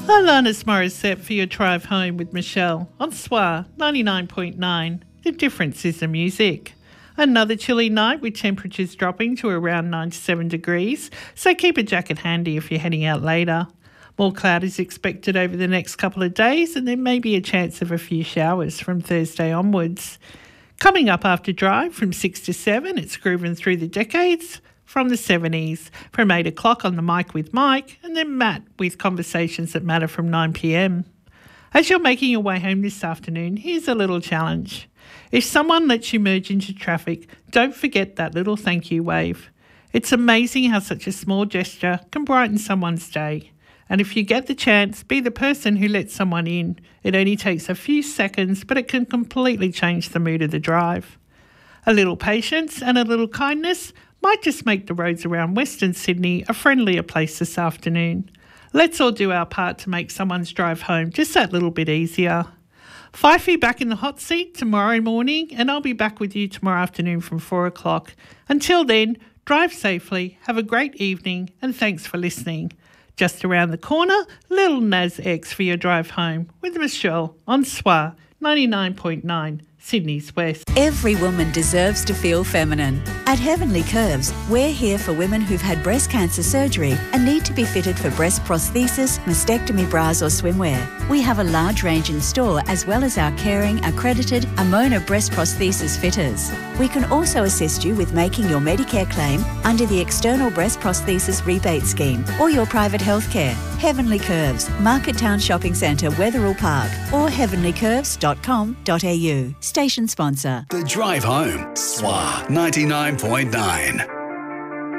Alanis Morissette for your drive home with Michelle on SWR 99.9. The difference is the music. Another chilly night with temperatures dropping to around 97 degrees, so keep a jacket handy if you're heading out later. More cloud is expected over the next couple of days, and there may be a chance of a few showers from Thursday onwards. Coming up after drive from 6 to 7, it's grooving through the decades from the 70s, from 8 o'clock on the mic with Mike, and then Matt with Conversations That Matter from 9 p.m. As you're making your way home this afternoon, here's a little challenge. If someone lets you merge into traffic, don't forget that little thank you wave. It's amazing how such a small gesture can brighten someone's day. And if you get the chance, be the person who lets someone in. It only takes a few seconds, but it can completely change the mood of the drive. A little patience and a little kindness might just make the roads around Western Sydney a friendlier place this afternoon. Let's all do our part to make someone's drive home just that little bit easier. Fifey back in the hot seat tomorrow morning, and I'll be back with you tomorrow afternoon from 4 o'clock. Until then, drive safely, have a great evening, and thanks for listening. Just around the corner, Lil Nas X for your drive home with Michelle on SWR 99.9. Sydney's West. Every woman deserves to feel feminine. At Heavenly Curves, we're here for women who've had breast cancer surgery and need to be fitted for breast prosthesis, mastectomy bras or swimwear. We have a large range in store, as well as our caring, accredited Amona breast prosthesis fitters. We can also assist you with making your Medicare claim under the External Breast Prosthesis Rebate Scheme or your private healthcare. Heavenly Curves, Market Town Shopping Centre, Wetherill Park, or heavenlycurves.com.au. Station sponsor. The Drive Home, SWR 99.9.